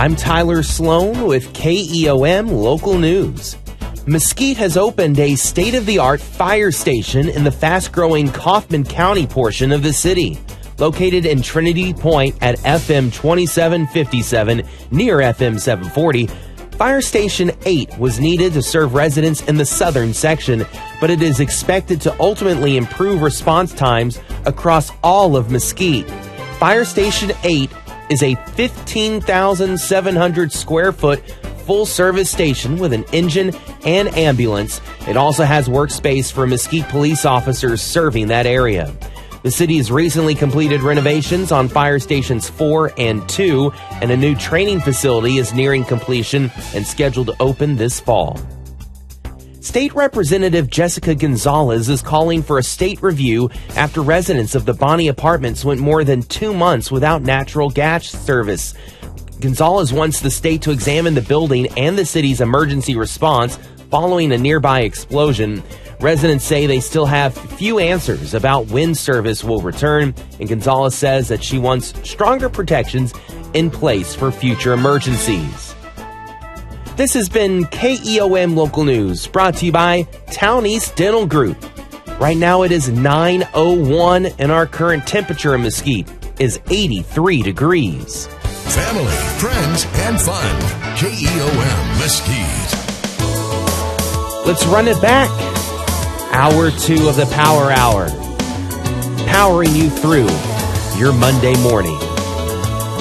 I'm Tyler Sloan with KEOM Local News. Mesquite has opened a state-of-the-art fire station in the fast-growing Kaufman County portion of the city. Located in Trinity Point at FM 2757 near FM 740, Fire Station 8 was needed to serve residents in the southern section, but it is expected to ultimately improve response times across all of Mesquite. Fire Station 8 is a 15,700 square foot full-service station with an engine and ambulance. It also has workspace for Mesquite police officers serving that area. The city has recently completed renovations on Fire Stations 4 and 2, and a new training facility is nearing completion and scheduled to open this fall. State Representative Jessica Gonzalez is calling for a state review after residents of the Bonnie Apartments went more than 2 months without natural gas service. Gonzalez wants the state to examine the building and the city's emergency response following a nearby explosion. Residents say they still have few answers about when service will return, and Gonzalez says that she wants stronger protections in place for future emergencies. This has been KEOM Local News, brought to you by Town East Dental Group. Right now it is 9:01, and our current temperature in Mesquite is 83 degrees. Family, friends, and fun. KEOM Mesquite. Let's run it back. Hour 2 of the Power Hour. Powering you through your Monday morning.